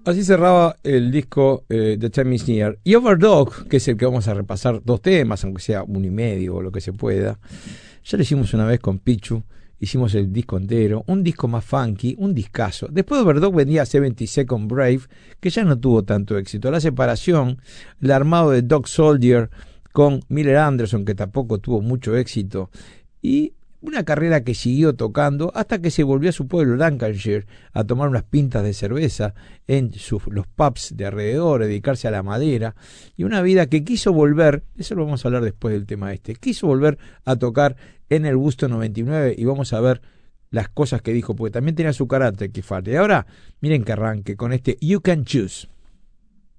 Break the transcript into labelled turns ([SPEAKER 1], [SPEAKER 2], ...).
[SPEAKER 1] Así cerraba el disco The Time Is Near. Y Overdog, que es el que vamos a repasar 2 temas, aunque sea 1 y medio o lo que se pueda. Ya lo hicimos una vez con Pichu, hicimos el disco entero, un disco más funky, un discazo. Después de Overdog venía 72nd Brave, que ya no tuvo tanto éxito. La separación, el armado de Dog Soldier con Miller Anderson, que tampoco tuvo mucho éxito. Y una carrera que siguió tocando hasta que se volvió a su pueblo, Lancashire, a tomar unas pintas de cerveza en los pubs de alrededor, dedicarse a la madera, y una vida que quiso volver, eso lo vamos a hablar después del tema quiso volver a tocar en el Woodstock 99, y vamos a ver las cosas que dijo, porque también tenía su carácter que falta. Y ahora, miren que arranque con You Can Choose.